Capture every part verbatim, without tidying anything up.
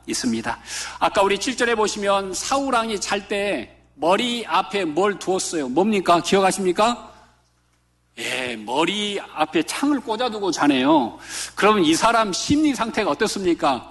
있습니다. 아까 우리 칠 절에 보시면 사울왕이 잘 때 머리 앞에 뭘 두었어요? 뭡니까? 기억하십니까? 예, 머리 앞에 창을 꽂아두고 자네요. 그러면 이 사람 심리 상태가 어떻습니까?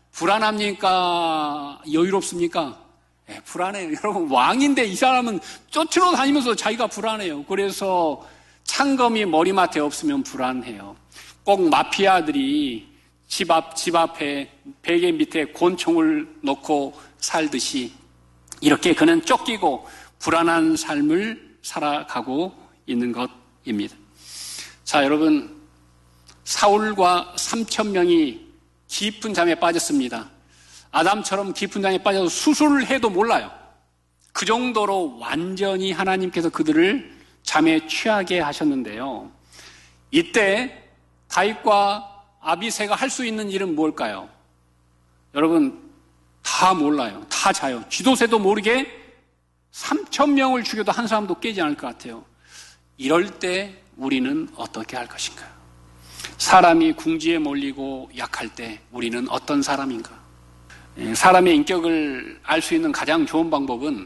불안합니까? 여유롭습니까? 예, 불안해요. 여러분, 왕인데 이 사람은 쫓으러 다니면서 자기가 불안해요. 그래서 창검이 머리맡에 없으면 불안해요. 꼭 마피아들이 집 앞, 집 앞에 베개 밑에 권총을 놓고 살듯이 이렇게 그는 쫓기고 불안한 삶을 살아가고 있는 것입니다. 자, 여러분, 사울과 삼천 명이 깊은 잠에 빠졌습니다. 아담처럼 깊은 잠에 빠져서 수술을 해도 몰라요. 그 정도로 완전히 하나님께서 그들을 잠에 취하게 하셨는데요. 이때 다윗과 아비새가 할 수 있는 일은 뭘까요? 여러분, 다 몰라요. 다 자요. 쥐도새도 모르게 삼천 명을 죽여도 한 사람도 깨지 않을 것 같아요. 이럴 때 우리는 어떻게 할 것인가? 사람이 궁지에 몰리고 약할 때 우리는 어떤 사람인가? 사람의 인격을 알 수 있는 가장 좋은 방법은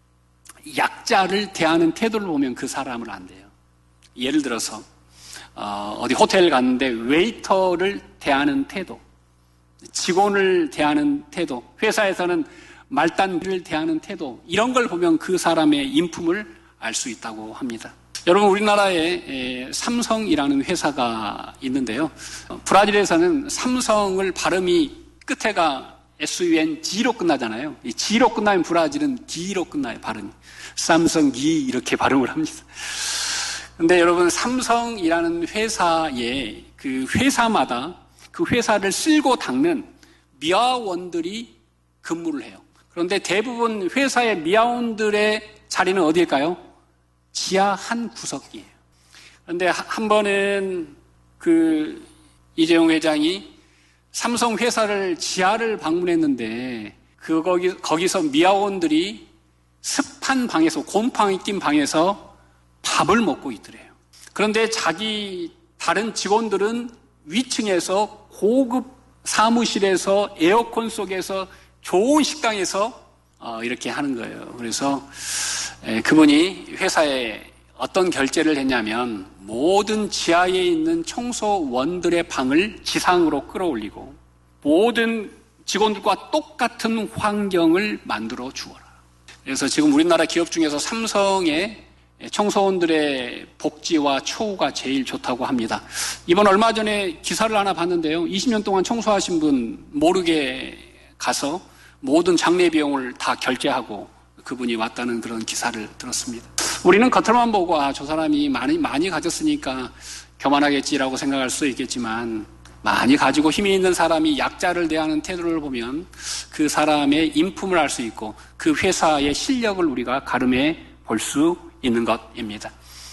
약자를 대하는 태도를 보면 그 사람을 안대요. 예를 들어서 어, 어디 호텔 갔는데 웨이터를 대하는 태도, 직원을 대하는 태도, 회사에서는 말단을 대하는 태도, 이런 걸 보면 그 사람의 인품을 알 수 있다고 합니다. 여러분, 우리나라에 삼성이라는 회사가 있는데요. 브라질에서는 삼성을 발음이 끝에가 에스유엔 G로 끝나잖아요. 이 G로 끝나면 브라질은 D로 끝나요, 발음이. 삼성기 이렇게 발음을 합니다. 근데 여러분, 삼성이라는 회사에 그 회사마다 그 회사를 쓸고 닦는 미화원들이 근무를 해요. 그런데 대부분 회사의 미화원들의 자리는 어디일까요? 지하 한 구석이에요. 그런데 한 번은 그 이재용 회장이 삼성 회사를 지하를 방문했는데 그 거기 거기서 미화원들이 습한 방에서 곰팡이 낀 방에서 밥을 먹고 있더래요. 그런데 자기 다른 직원들은 위층에서 고급 사무실에서 에어컨 속에서 좋은 식당에서 어, 이렇게 하는 거예요. 그래서 에, 그분이 회사에 어떤 결제를 했냐면 모든 지하에 있는 청소원들의 방을 지상으로 끌어올리고 모든 직원들과 똑같은 환경을 만들어 주어라. 그래서 지금 우리나라 기업 중에서 삼성의 청소원들의 복지와 처우가 제일 좋다고 합니다. 이번 얼마 전에 기사를 하나 봤는데요. 이십 년 동안 청소하신 분 모르게 가서 모든 장례 비용을 다 결제하고 그분이 왔다는 그런 기사를 들었습니다. 우리는 겉으로만 보고 아, 저 사람이 많이 많이 가졌으니까 교만하겠지라고 생각할 수 있겠지만 많이 가지고 힘이 있는 사람이 약자를 대하는 태도를 보면 그 사람의 인품을 알 수 있고 그 회사의 실력을 우리가 가름해 볼 수 있는 것입니다.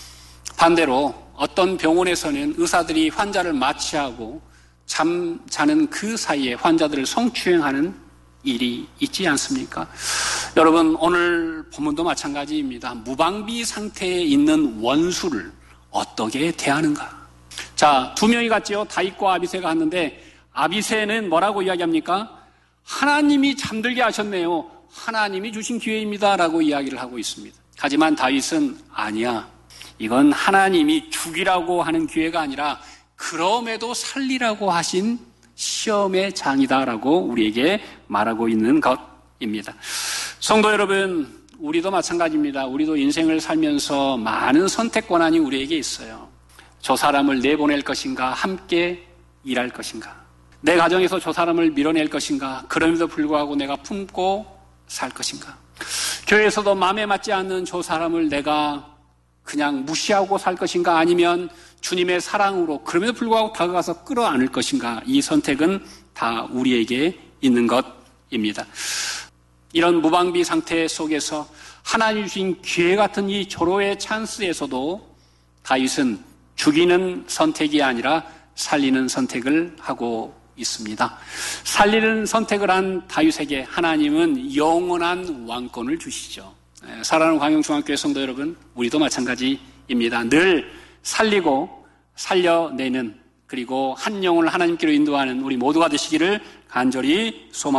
반대로 어떤 병원에서는 의사들이 환자를 마취하고 잠자는 그 사이에 환자들을 성추행하는 일이 있지 않습니까? 여러분, 오늘 본문도 마찬가지입니다. 무방비 상태에 있는 원수를 어떻게 대하는가? 자, 두 명이 갔지요. 다윗과 아비새가 갔는데 아비새는 뭐라고 이야기합니까? 하나님이 잠들게 하셨네요. 하나님이 주신 기회입니다. 라고 이야기를 하고 있습니다. 하지만 다윗은 아니야. 이건 하나님이 죽이라고 하는 기회가 아니라 그럼에도 살리라고 하신 시험의 장이다라고 우리에게 말하고 있는 것입니다. 성도 여러분, 우리도 마찬가지입니다. 우리도 인생을 살면서 많은 선택 권한이 우리에게 있어요. 저 사람을 내보낼 것인가, 함께 일할 것인가, 내 가정에서 저 사람을 밀어낼 것인가, 그럼에도 불구하고 내가 품고 살 것인가, 교회에서도 마음에 맞지 않는 저 사람을 내가 그냥 무시하고 살 것인가, 아니면 주님의 사랑으로 그럼에도 불구하고 다가가서 끌어안을 것인가. 이 선택은 다 우리에게 있는 것입니다. 이런 무방비 상태 속에서 하나님 주신 기회 같은 이 절호의 찬스에서도 다윗은 죽이는 선택이 아니라 살리는 선택을 하고 있습니다. 살리는 선택을 한 다윗에게 하나님은 영원한 왕권을 주시죠. 사랑하는 광영중학교의 성도 여러분, 우리도 마찬가지입니다. 늘 살리고 살려내는, 그리고 한 영혼을 하나님께로 인도하는 우리 모두가 되시기를 간절히 소망합니다.